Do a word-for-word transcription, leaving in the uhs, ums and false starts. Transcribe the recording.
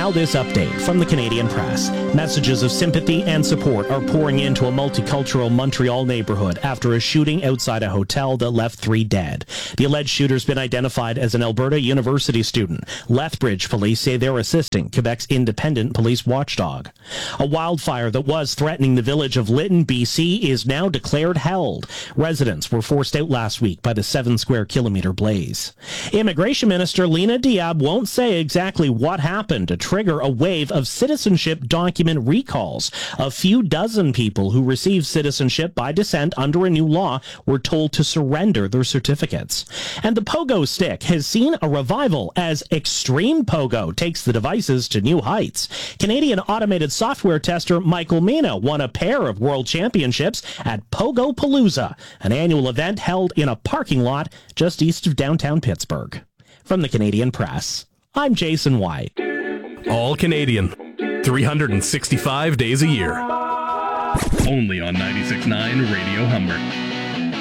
Now this update from the Canadian Press. Messages of sympathy and support are pouring into a multicultural Montreal neighborhood after a shooting outside a hotel that left three dead. The alleged shooter's been identified as an Alberta University student. Lethbridge police say they're assisting Quebec's independent police watchdog. A wildfire that was threatening the village of Lytton, B C is now declared held. Residents were forced out last week by the seven square kilometer blaze. Immigration Minister Lena Diab won't say exactly what happened to trigger a wave of citizenship document recalls. A few dozen people who received citizenship by descent under a new law were told to surrender their certificates. And the pogo stick has seen a revival as Extreme Pogo takes the devices to new heights. Canadian automated software tester Michael Mina won a pair of world championships at Pogo Palooza, an annual event held in a parking lot just east of downtown Pittsburgh. From the Canadian Press, I'm Jason White. All Canadian, three hundred sixty-five days a year. Only on ninety-six point nine Radio Humber.